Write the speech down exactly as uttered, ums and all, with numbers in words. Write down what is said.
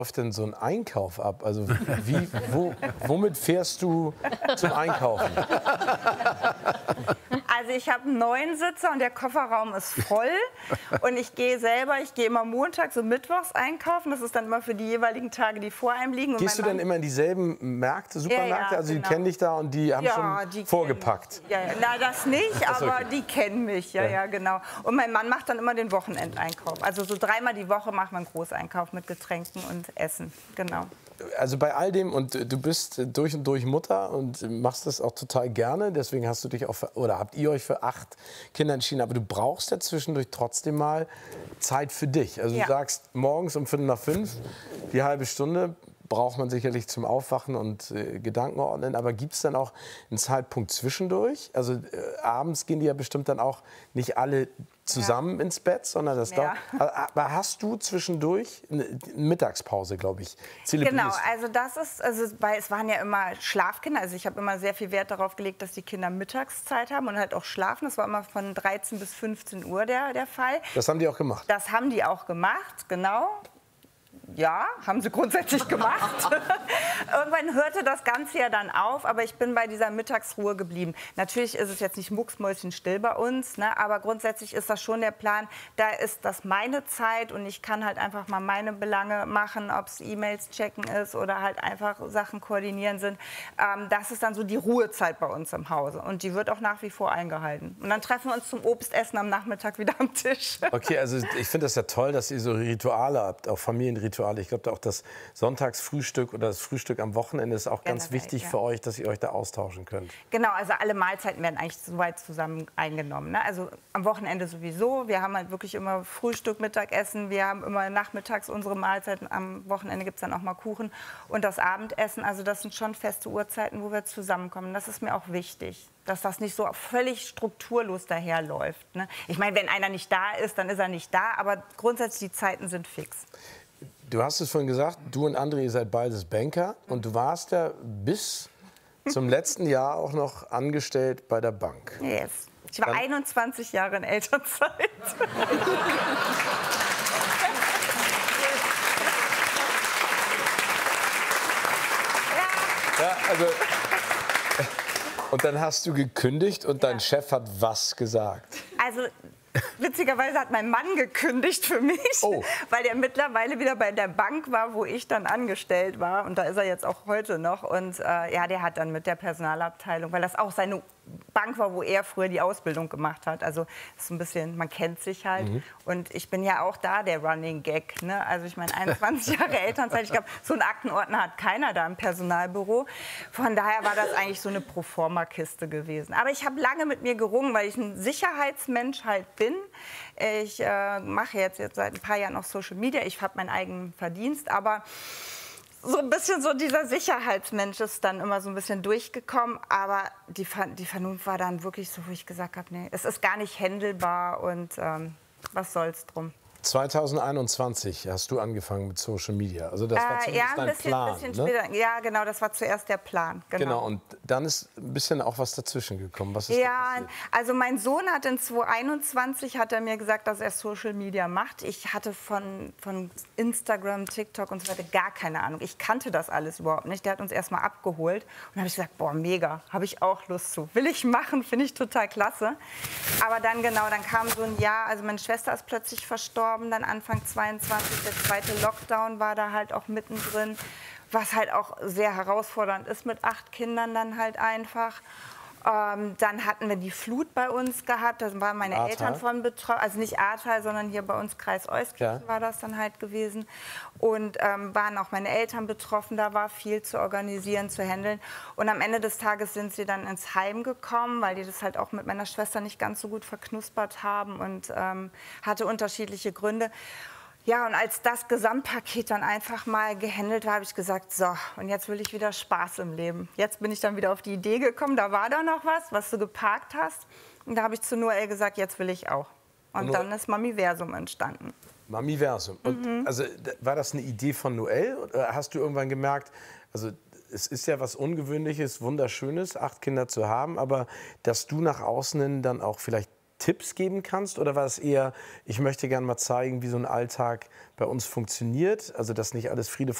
läuft denn so ein Einkauf ab? Also wie, wo, womit fährst du zum Einkaufen? Also ich habe einen Neunsitzer und der Kofferraum ist voll. Und ich gehe selber, ich gehe immer montags und mittwochs einkaufen. Das ist dann immer für die jeweiligen Tage, die vor einem liegen. Und Gehst du Mann, denn immer in dieselben Märkte, Supermärkte? Ja, ja, also die genau. kennen dich da und die haben ja, schon die vorgepackt? Ja, ja. Na, das nicht, Ach so, aber okay. die kennen mich. Ja, Ja. ja, genau. Und mein Mann macht dann immer den Wochenendeinkauf. Also so dreimal die Woche machen wir einen Großeinkauf mit Getränken und Essen. Genau. Also bei all dem, und du bist durch und durch Mutter und machst das auch total gerne, deswegen hast du dich auch, für, oder habt ihr euch für acht Kinder entschieden, aber du brauchst ja zwischendurch trotzdem mal Zeit für dich. Also Ja. du sagst, morgens um Viertel nach fünf, die halbe Stunde braucht man sicherlich zum Aufwachen und äh, Gedanken ordnen, aber gibt es dann auch einen Zeitpunkt zwischendurch? Also äh, abends gehen die ja bestimmt dann auch nicht alle zusammen ja. ins Bett, sondern das Ja. dauert. Aber hast du zwischendurch eine Mittagspause, glaube ich? Genau, also das ist, also weil es waren ja immer Schlafkinder, also ich habe immer sehr viel Wert darauf gelegt, dass die Kinder Mittagszeit haben und halt auch schlafen. Das war immer von dreizehn bis fünfzehn Uhr der, der Fall. Das haben die auch gemacht? Das haben die auch gemacht, genau. Ja, haben sie grundsätzlich gemacht. Irgendwann hörte das Ganze ja dann auf, aber ich bin bei dieser Mittagsruhe geblieben. Natürlich ist es jetzt nicht mucksmäuschenstill bei uns, ne, aber grundsätzlich ist das schon der Plan, da ist das meine Zeit und ich kann halt einfach mal meine Belange machen, ob es E-Mails checken ist oder halt einfach Sachen koordinieren sind. Ähm, das ist dann so die Ruhezeit bei uns im Hause und die wird auch nach wie vor eingehalten. Und dann treffen wir uns zum Obstessen am Nachmittag wieder am Tisch. Okay, also ich finde das ja toll, dass ihr so Rituale habt, auch Familienrituale. Ich glaube auch das Sonntagsfrühstück oder das Frühstück am Wochenende ist auch ganz Generell, wichtig ja. für euch, dass ihr euch da austauschen könnt. Genau, also alle Mahlzeiten werden eigentlich soweit zusammen eingenommen. Ne? Also am Wochenende sowieso. Wir haben halt wirklich immer Frühstück, Mittagessen. Wir haben immer nachmittags unsere Mahlzeiten. Am Wochenende gibt es dann auch mal Kuchen und das Abendessen. Also das sind schon feste Uhrzeiten, wo wir zusammenkommen. Das ist mir auch wichtig, dass das nicht so völlig strukturlos daherläuft. Ne? Ich meine, wenn einer nicht da ist, dann ist er nicht da. Aber grundsätzlich die Zeiten sind fix. Du hast es vorhin gesagt, du und André, ihr seid beides Banker und du warst ja bis zum letzten Jahr auch noch angestellt bei der Bank. Yes. Ich war Dann einundzwanzig Jahre in Elternzeit. Ja, also und dann hast du gekündigt und dein Chef hat was gesagt? Also witzigerweise hat mein Mann gekündigt für mich, oh. weil er mittlerweile wieder bei der Bank war, wo ich dann angestellt war. Und da ist er jetzt auch heute noch. Und äh, ja, der hat dann mit der Personalabteilung, weil das auch seine Bank war, wo er früher die Ausbildung gemacht hat. Also das ist ein bisschen, man kennt sich halt. Mhm. Und ich bin ja auch da der Running Gag. Ne? Also ich meine, einundzwanzig Jahre Elternzeit. Ich glaube, so einen Aktenordner hat keiner da im Personalbüro. Von daher war das eigentlich so eine Proforma-Kiste gewesen. Aber ich habe lange mit mir gerungen, weil ich ein Sicherheitsmensch halt bin. Ich äh, mache jetzt, jetzt seit ein paar Jahren auch Social Media. Ich habe meinen eigenen Verdienst, aber so ein bisschen so dieser Sicherheitsmensch ist dann immer so ein bisschen durchgekommen, aber die, die Vernunft war dann wirklich so, wo ich gesagt habe, nee, es ist gar nicht händelbar und ähm, was soll's drum. zweitausendeinundzwanzig hast du angefangen mit Social Media. Also das war äh, zumindest ja, ein dein bisschen, Plan, bisschen ne? später. Ja, genau, das war zuerst der Plan. Genau, Genau, und dann ist ein bisschen auch was dazwischen gekommen. Was ist da ja, passiert? also mein Sohn hat in zweitausendeinundzwanzig hat er mir gesagt, dass er Social Media macht. Ich hatte von, von Instagram, TikTok und so weiter gar keine Ahnung. Ich kannte das alles überhaupt nicht. Der hat uns erst mal abgeholt und habe ich gesagt, boah, mega, habe ich auch Lust zu. Will ich machen, finde ich total klasse. Aber dann genau, dann kam so ein Jahr, also meine Schwester ist plötzlich verstorben, dann Anfang zweiundzwanzig, der zweite Lockdown war da halt auch mittendrin, was halt auch sehr herausfordernd ist mit acht Kindern dann halt einfach. Ähm, dann hatten wir die Flut bei uns gehabt, da waren meine Ahrtal? Eltern von betroffen, also nicht Ahrtal, sondern hier bei uns Kreis Euskirchen Ja. war das dann halt gewesen. Und ähm, waren auch meine Eltern betroffen, da war viel zu organisieren, zu handeln. Und am Ende des Tages sind sie dann ins Heim gekommen, weil die das halt auch mit meiner Schwester nicht ganz so gut verknuspert haben und ähm, hatte unterschiedliche Gründe. Ja, und als das Gesamtpaket dann einfach mal gehandelt war, habe ich gesagt, so, und jetzt will ich wieder Spaß im Leben. Jetzt bin ich dann wieder auf die Idee gekommen, da war da noch was, was du geparkt hast. Und da habe ich zu Noel gesagt, jetzt will ich auch. Und, und dann ist Mamiversum entstanden. Mamiversum. Und Mhm. also war das eine Idee von Noel? Oder hast du irgendwann gemerkt, also es ist ja was Ungewöhnliches, Wunderschönes, acht Kinder zu haben, aber dass du nach außen hin dann auch vielleicht Tipps geben kannst? Oder war es eher, ich möchte gerne mal zeigen, wie so ein Alltag bei uns funktioniert? Also, dass nicht alles Friede,